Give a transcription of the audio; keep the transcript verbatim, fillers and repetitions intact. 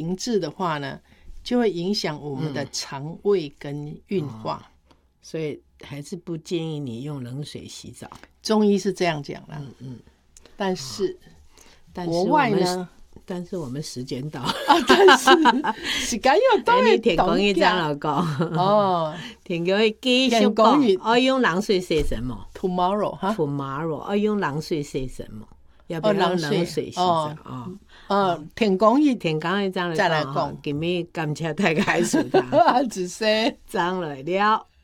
停滞的话呢，就会影响我们的肠胃跟运化、 嗯哦、所以还是不建议你用冷水洗澡。 中医是这样讲啦， 嗯嗯， 但是、哦、 但是国外呢， 但是我们时间到啊， 但是时间又到了， 田公益张老公哦， 田公益继续讲，我用冷水洗什么 ？Tomorrow 哈 ，Tomorrow 我用冷水洗什么？要不要用冷水洗澡？ 哦，哦，田公益田公益张再来讲， 今日感谢大家收看， 只说张来了。